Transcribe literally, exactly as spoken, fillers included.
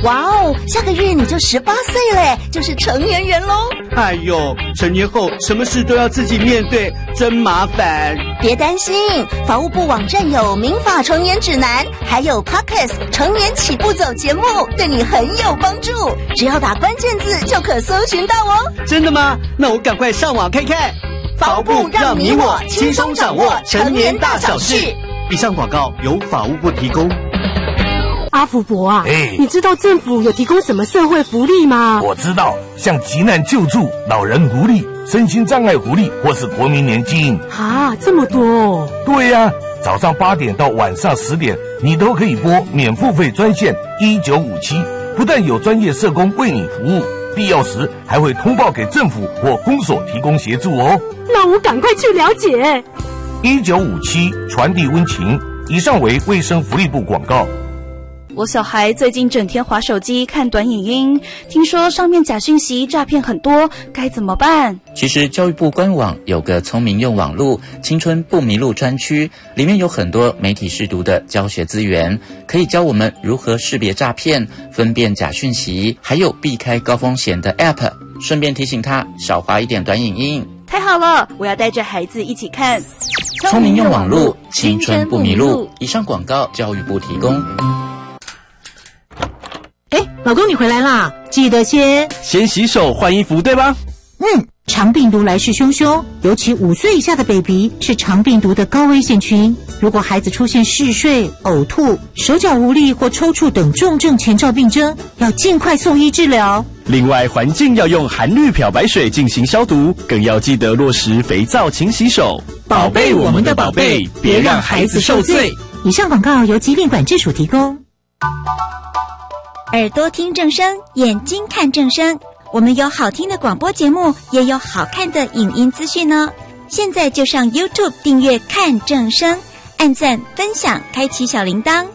哇哦，下个月你就十八岁嘞，就是成年人咯。 哎呦，成年后什么事都要自己面对，真麻烦。 别担心，法务部网站有民法成年指南，还有 Podcast 成年起步走节目，对你很有帮助。只要打关键字就可搜寻到哦。 真的吗？那我赶快上网看看。 法务部让你我轻松掌握成年大小事。 以上广告由法务部提供。 阿福伯啊， 哎， 你知道政府有提供什么社会福利吗？ 我知道，像急难救助、老人福利、身心障碍福利，或是国民年金。 啊，这么多哦！ 对呀、啊，早上八点到晚上十点，你都可以拨免付费专线一九五七，不但有专业社工为你服务，必要时还会通报给政府或公所提供协助哦。 那我赶快去了解。 一九五七传递温情。以上为卫生福利部广告。 我小孩最近整天滑手机看短影音，听说上面假讯息诈骗很多，该怎么办？ 其实教育部官网有个聪明用网路青春不迷路专区，里面有很多媒体识读的教学资源，可以教我们如何识别诈骗、分辨假讯息，还有避开高风险的 App， 顺便提醒他少滑一点短影音。 太好了，我要带着孩子一起看聪明用网路青春不迷路。以上广告教育部提供。 哎，老公你回来啦，记得先先洗手换衣服对吧？ 嗯，肠病毒来势汹汹，尤其五岁以下的 baby 是肠病毒的高危险群。如果孩子出现嗜睡、呕吐、手脚无力或抽搐等重症前兆病征，要尽快送医治疗。 另外，环境要用含氯漂白水进行消毒，更要记得落实肥皂勤洗手， 宝贝我们的宝贝，别让孩子受罪。以上广告由疾病管制署提供。 耳朵听正声，眼睛看正声。我们有好听的广播节目，也有好看的影音资讯哦。现在就上 YouTube 订阅看正声，按赞分享，开启小铃铛。